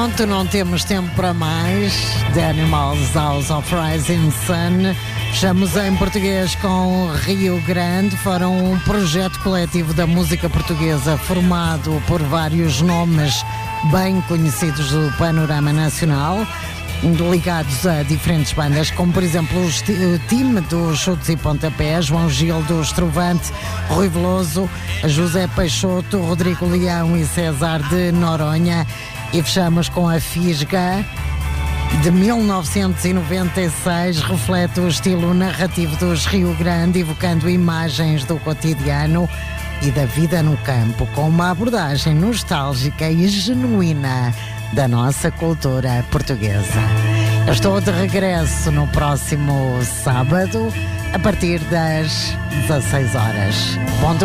Pronto, não temos tempo para mais. The Animals House of Rising Sun. Fechamos em português com Rio Grande. Foram um projeto coletivo da música portuguesa formado por vários nomes bem conhecidos do panorama nacional, ligados a diferentes bandas, como por exemplo o time dos Chutes e Pontapés, João Gil do Estrovante, Rui Veloso, José Peixoto, Rodrigo Leão e César de Noronha. E fechamos com a Fisga, de 1996, reflete o estilo narrativo dos Rio Grande, evocando imagens do cotidiano e da vida no campo, com uma abordagem nostálgica e genuína da nossa cultura portuguesa. Eu estou de regresso no próximo sábado, a partir das 16 horas. Bom